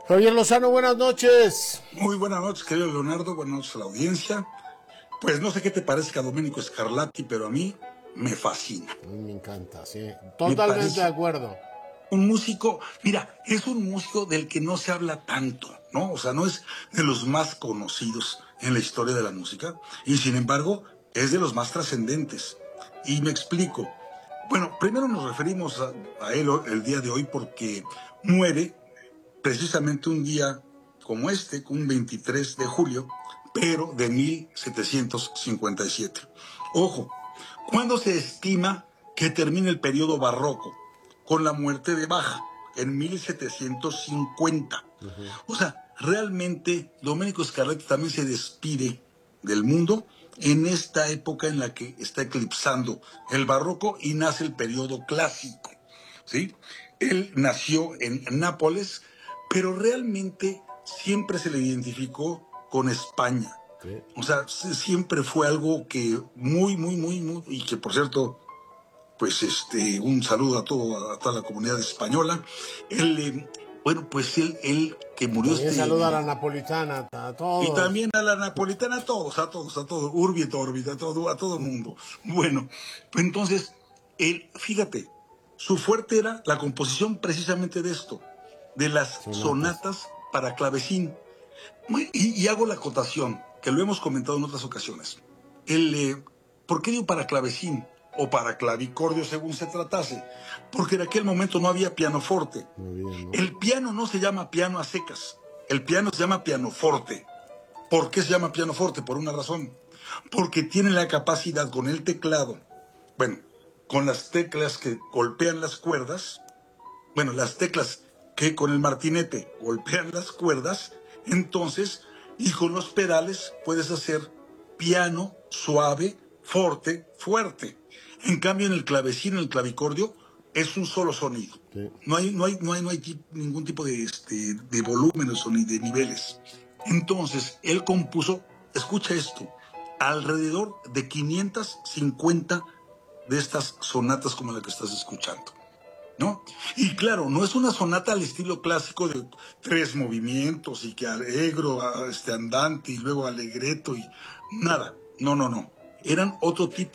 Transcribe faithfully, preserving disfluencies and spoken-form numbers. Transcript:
Javier Lozano, buenas noches. Muy buenas noches, querido Leonardo, buenas noches a la audiencia. Pues no sé qué te parezca Domenico Scarlatti, pero a mí me fascina. A mí me encanta, sí. Totalmente de acuerdo. Un músico, mira, es un músico del que no se habla tanto, ¿no? O sea, no es de los más conocidos en la historia de la música, y sin embargo, es de los más trascendentes. Y me explico. Bueno, primero nos referimos a, a él el día de hoy porque muere precisamente un día como este, un veintitrés de julio, pero de mil setecientos cincuenta y siete. Ojo, ¿cuándo se estima que termine el periodo barroco? Con la muerte de Bach, en mil setecientos cincuenta. Uh-huh. O sea, realmente Domenico Scarlatti también se despide del mundo en esta época en la que está eclipsando el barroco y nace el periodo clásico, ¿sí? Él nació en Nápoles, pero realmente siempre se le identificó con España. Sí. O sea, siempre fue algo que muy, muy, muy, muy, y que por cierto, pues este, un saludo a, todo, a toda la comunidad española. Él, eh, bueno, pues él, él que murió también este... saluda a la napolitana, a todos. Y también a la napolitana, a todos, a todos, a todos, Urbi et Orbi, a todo, a todo mundo. Bueno, pues entonces, él, fíjate, su fuerte era la composición precisamente de esto, de las sonatas, sonatas para clavecín. Y, y hago la acotación, que lo hemos comentado en otras ocasiones. El, eh, ¿por qué digo para clavecín? O para clavicordio según se tratase, porque en aquel momento no había pianoforte. Bien, ¿no? El piano no se llama piano a secas, el piano se llama pianoforte. ¿Por qué se llama pianoforte? Por una razón, porque tiene la capacidad con el teclado, bueno, con las teclas que golpean las cuerdas, bueno, las teclas que con el martinete golpean las cuerdas, entonces, y con los pedales puedes hacer piano, suave, forte, fuerte. En cambio, en el clavecín, en el clavicordio, es un solo sonido. Sí. No hay, no hay, no hay, no hay ningún tipo de, este, de volúmenes o ni de niveles. Entonces, él compuso, escucha esto, alrededor de quinientas cincuenta de estas sonatas como la que estás escuchando, ¿no? Y claro, no es una sonata al estilo clásico de tres movimientos y que alegro, este andante y luego alegreto y nada. No, no, no. Eran otro tipo